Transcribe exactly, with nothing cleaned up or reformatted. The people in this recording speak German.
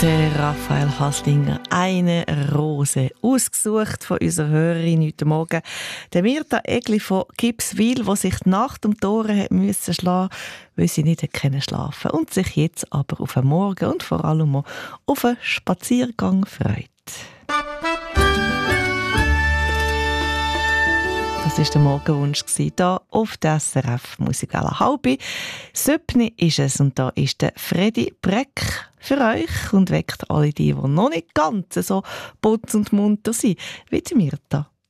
Der Raphael Haslinger, eine Rose, ausgesucht von unserer Hörerin heute Morgen. Der Mirta Egli von Gipswil, die sich die Nacht um die Ohren hat müssen schlagen, weil sie nicht hat schlafen konnte und sich jetzt aber auf den Morgen und vor allem auch auf einen Spaziergang freut. Das war der Morgenwunsch hier auf der S R F Musikwelle. Halbe Söpni ist es und da ist der Freddy Breck für euch und weckt alle die, die noch nicht ganz so putz und munter sind, wie die Mirta.